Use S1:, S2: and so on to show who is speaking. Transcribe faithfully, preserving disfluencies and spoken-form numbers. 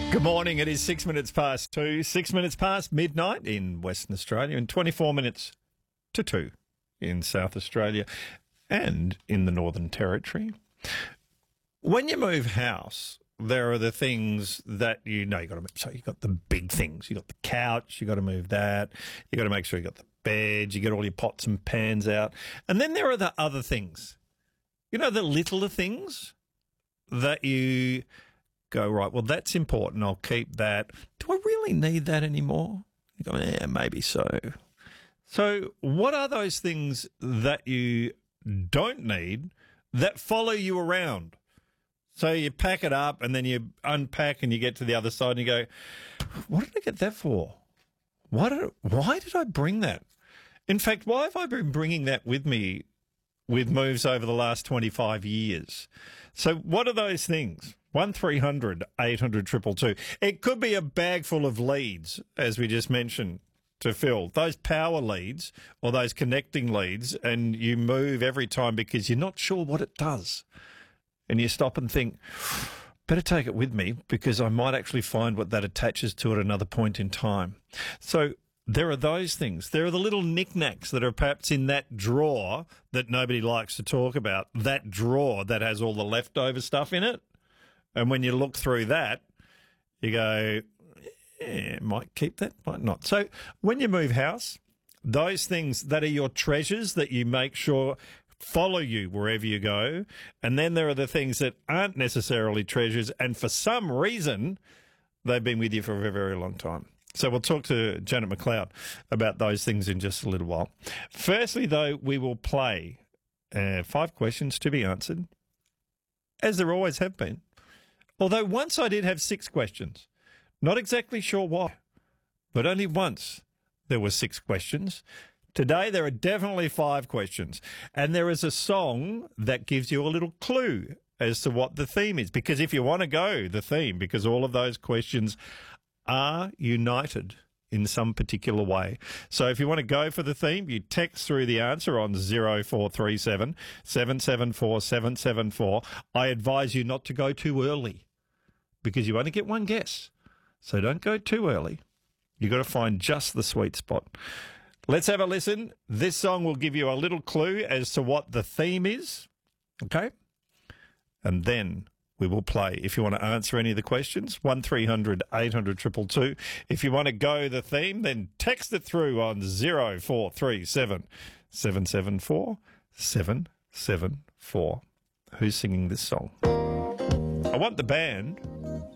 S1: Good morning. It is six minutes past two, six minutes past midnight in Western Australia, and twenty-four minutes to two in South Australia and in the Northern Territory. When you move house, there are the things that you know you got to move. So you got the big things. You got the couch. You got to move that. You got to make sure you got the bed. You get all your pots and pans out, and then there are the other things. You know, the littler things that you go, right, well, that's important. I'll keep that. Do I really need that anymore? You go, yeah, maybe so. So what are those things that you don't need that follow you around? So you pack it up and then you unpack and you get to the other side and you go, what did I get that for? Why did, why did I bring that? In fact, why have I been bringing that with me with moves over the last twenty-five years? So what are those things? one three hundred eight hundred two two two. It could be a bag full of leads, as we just mentioned, to fill. Those power leads or those connecting leads, and you move every time because you're not sure what it does. And you stop and think, better take it with me because I might actually find what that attaches to at another point in time. So there are those things. There are the little knickknacks that are perhaps in that drawer that nobody likes to talk about, that drawer that has all the leftover stuff in it. And when you look through that, you go, yeah, might keep that, might not. So when you move house, those things that are your treasures that you make sure follow you wherever you go. And then there are the things that aren't necessarily treasures, and for some reason, they've been with you for a very, very long time. So we'll talk to Janet McLeod about those things in just a little while. Firstly, though, we will play uh, five questions to be answered, as there always have been. Although once I did have six questions. Not exactly sure why, but only once there were six questions. Today there are definitely five questions. And there is a song that gives you a little clue as to what the theme is. Because if you want to go the theme, because all of those questions are united in some particular way. So if you want to go for the theme, you text through the answer on zero four three seven seven seven four seven seven four. I advise you not to go too early because you only get one guess. So don't go too early. You've got to find just the sweet spot. Let's have a listen. This song will give you a little clue as to what the theme is. Okay? And then we will play. If you want to answer any of the questions, one three hundred eight hundred two two two. If you want to go the theme, then text it through on zero four three seven seven seven four seven seven four. Who's singing this song? I want the band